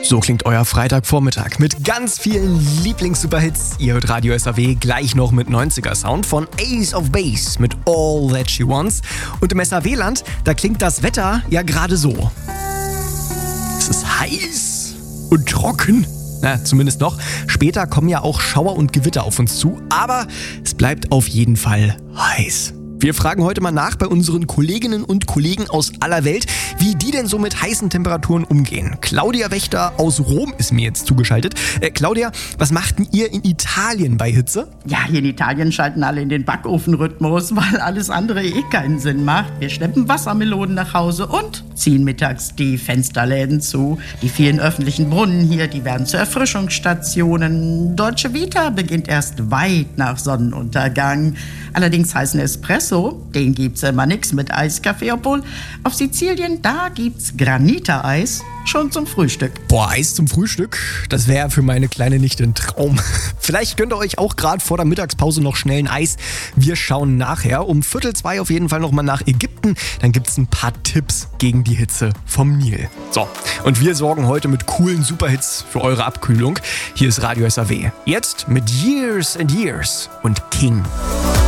So klingt euer Freitagvormittag mit ganz vielen Lieblings-Superhits. Ihr hört Radio SAW gleich noch mit 90er-Sound von Ace of Base mit All That She Wants. Und im SAW-Land, da klingt das Wetter ja gerade so. Es ist heiß und trocken. Na, zumindest noch. Später kommen ja auch Schauer und Gewitter auf uns zu, aber es bleibt auf jeden Fall heiß. Wir fragen heute mal nach bei unseren Kolleginnen und Kollegen aus aller Welt, wie die denn so mit heißen Temperaturen umgehen. Claudia Wächter aus Rom ist mir jetzt zugeschaltet. Claudia, was macht denn ihr in Italien bei Hitze? Ja, hier in Italien schalten alle in den Backofenrhythmus, weil alles andere keinen Sinn macht. Wir schleppen Wassermelonen nach Hause und ziehen mittags die Fensterläden zu. Die vielen öffentlichen Brunnen hier, die werden zu Erfrischungsstationen. Dolce Vita beginnt erst weit nach Sonnenuntergang. Allerdings heißen Espresso, den gibt's immer nix mit Eiskaffee, obwohl auf Sizilien, da gibt's Granita-Eis schon zum Frühstück. Boah, Eis zum Frühstück? Das wäre für meine Kleine nicht ein Traum. Vielleicht gönnt ihr euch auch gerade vor der Mittagspause noch schnell ein Eis. Wir schauen nachher um 1:45 auf jeden Fall nochmal nach Ägypten. Dann gibt's ein paar Tipps gegen die Hitze vom Nil. So, und wir sorgen heute mit coolen Superhits für eure Abkühlung. Hier ist Radio SAW. Jetzt mit Years and Years und King.